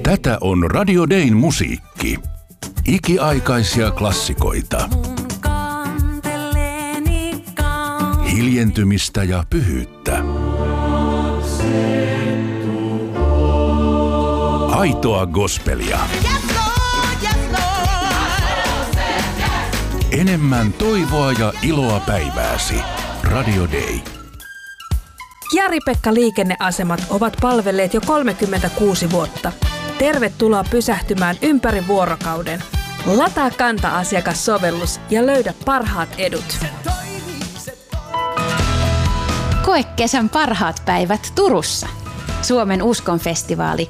Tätä on Radio Dayn musiikki. Ikiaikaisia klassikoita. Hiljentymistä ja pyhyyttä. Aitoa gospelia. Enemmän toivoa ja iloa päivääsi. Radio Day. Jari-Pekka Liikenneasemat ovat palvelleet jo 36 vuotta. Tervetuloa pysähtymään ympäri vuorokauden. Lataa Kanta-asiakassovellus ja löydä parhaat edut. Koe kesän parhaat päivät Turussa. Suomen uskonfestivaali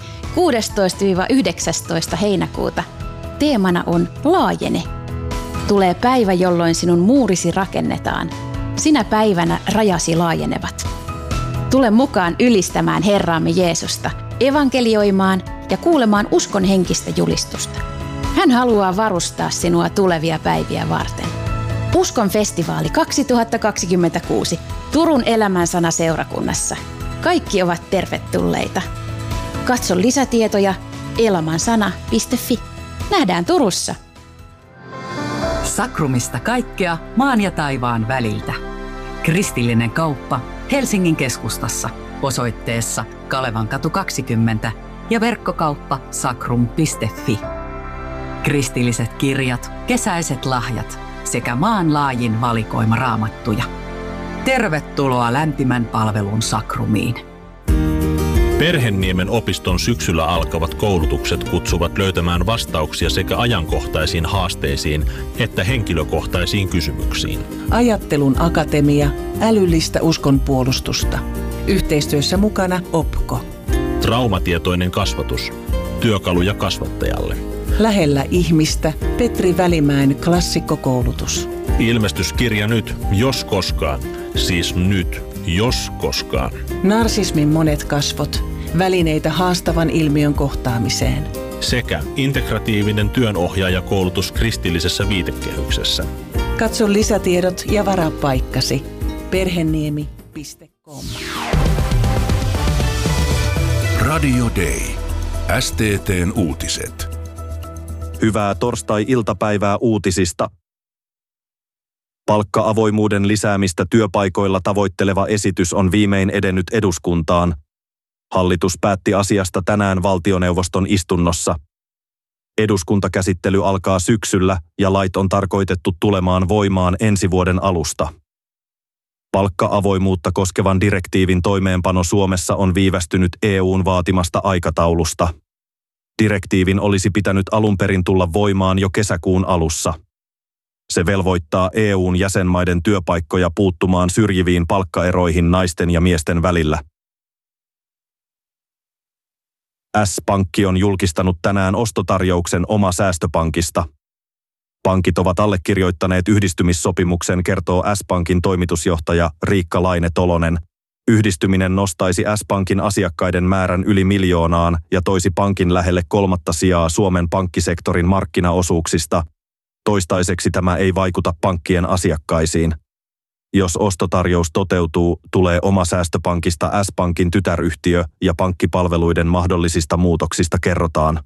16-19 heinäkuuta. Teemana on Laajene. Tulee päivä, jolloin sinun muurisi rakennetaan. Sinä päivänä rajasi laajenevat. Tule mukaan ylistämään Herraamme Jeesusta, evankelioimaan ja kuulemaan uskon henkistä julistusta. Hän haluaa varustaa sinua tulevia päiviä varten. Uskon festivaali 2026 Turun Elämänsana seurakunnassa. Kaikki ovat tervetulleita. Katso lisätietoja elamansana.fi. Nähdään Turussa. Sakrumista kaikkea maan ja taivaan väliltä. Kristillinen kauppa Helsingin keskustassa osoitteessa Kalevankatu 20 ja verkkokauppa sakrum.fi. Kristilliset kirjat, kesäiset lahjat sekä maan laajin valikoima raamattuja. Tervetuloa lämpimän palvelun Sakrumiin. Perhenniemen opiston syksyllä alkavat koulutukset kutsuvat löytämään vastauksia sekä ajankohtaisiin haasteisiin että henkilökohtaisiin kysymyksiin. Ajattelun akatemia, älyllistä uskonpuolustusta. Yhteistyössä mukana OPKO. Traumatietoinen kasvatus. Työkaluja kasvattajalle. Lähellä ihmistä Petri Välimäen klassikkokoulutus. Ilmestyskirja nyt, jos koskaan. Siis nyt, jos koskaan. Narsismin monet kasvot. Välineitä haastavan ilmiön kohtaamiseen. Sekä integratiivinen työnohjaajakoulutus kristillisessä viitekehyksessä. Katso lisätiedot ja varaa paikkasi. Perheniemi.com. Radio Day. STT:n uutiset. Hyvää torstai-iltapäivää uutisista. Palkka-avoimuuden lisäämistä työpaikoilla tavoitteleva esitys on viimein edennyt eduskuntaan. Hallitus päätti asiasta tänään valtioneuvoston istunnossa. Eduskuntakäsittely alkaa syksyllä ja lait on tarkoitettu tulemaan voimaan ensi vuoden alusta. Palkka-avoimuutta koskevan direktiivin toimeenpano Suomessa on viivästynyt EU:n vaatimasta aikataulusta. Direktiivin olisi pitänyt alun perin tulla voimaan jo kesäkuun alussa. Se velvoittaa EU:n jäsenmaiden työpaikkoja puuttumaan syrjiviin palkkaeroihin naisten ja miesten välillä. S-Pankki on julkistanut tänään ostotarjouksen Oma säästöpankista. Pankit ovat allekirjoittaneet yhdistymissopimuksen, kertoo S-Pankin toimitusjohtaja Riikka Laine-Tolonen. Yhdistyminen nostaisi S-Pankin asiakkaiden määrän yli 1 miljoonaan ja toisi pankin lähelle 3. sijaa Suomen pankkisektorin markkinaosuuksista. Toistaiseksi tämä ei vaikuta pankkien asiakkaisiin. Jos ostotarjous toteutuu, tulee Oma säästöpankista S-Pankin tytäryhtiö ja pankkipalveluiden mahdollisista muutoksista kerrotaan.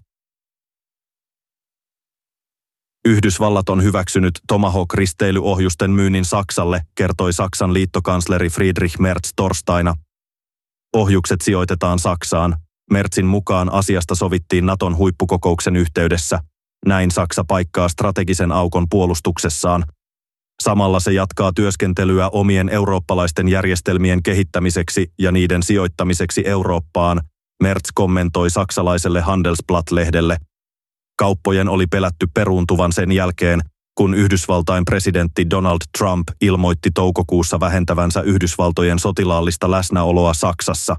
Yhdysvallat on hyväksynyt Tomahawk-risteilyohjusten myynnin Saksalle, kertoi Saksan liittokansleri Friedrich Merz torstaina. Ohjukset sijoitetaan Saksaan. Merzin mukaan asiasta sovittiin Naton huippukokouksen yhteydessä. Näin Saksa paikkaa strategisen aukon puolustuksessaan. Samalla se jatkaa työskentelyä omien eurooppalaisten järjestelmien kehittämiseksi ja niiden sijoittamiseksi Eurooppaan, Merz kommentoi saksalaiselle Handelsblatt-lehdelle. Kauppojen oli pelätty peruuntuvan sen jälkeen, kun Yhdysvaltain presidentti Donald Trump ilmoitti toukokuussa vähentävänsä Yhdysvaltojen sotilaallista läsnäoloa Saksassa.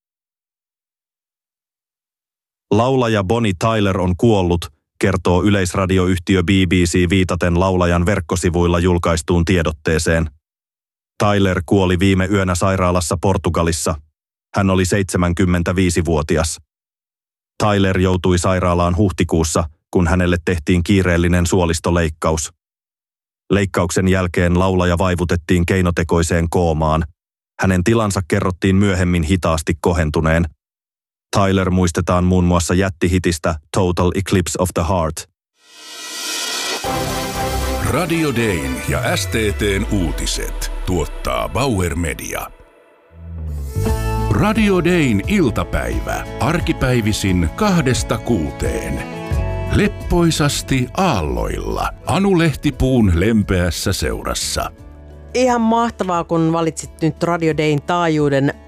Laulaja Bonnie Tyler on kuollut, kertoo yleisradioyhtiö BBC viitaten laulajan verkkosivuilla julkaistuun tiedotteeseen. Tyler kuoli viime yönä sairaalassa Portugalissa. Hän oli 75-vuotias. Tyler joutui sairaalaan huhtikuussa, kun hänelle tehtiin kiireellinen suolistoleikkaus. Leikkauksen jälkeen laulaja vaivutettiin keinotekoiseen koomaan. Hänen tilansa kerrottiin myöhemmin hitaasti kohentuneen. Tyler muistetaan muun muassa jättihitistä Total Eclipse of the Heart. Radio Dayn ja STT:n uutiset tuottaa Bauer Media. Radio Dayn iltapäivä arkipäivisin 2–6. Leppoisasti aalloilla Anu Lehtipuun lempeässä seurassa. Ihan mahtavaa, kun valitsit nyt Radio Dayn taajuuden